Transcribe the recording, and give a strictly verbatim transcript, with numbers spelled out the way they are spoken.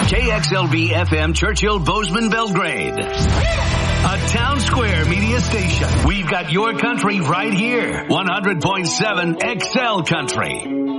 K X L V F M Churchill Bozeman Belgrade. A Town Square media station. We've got your country right here. one hundred point seven X L Country.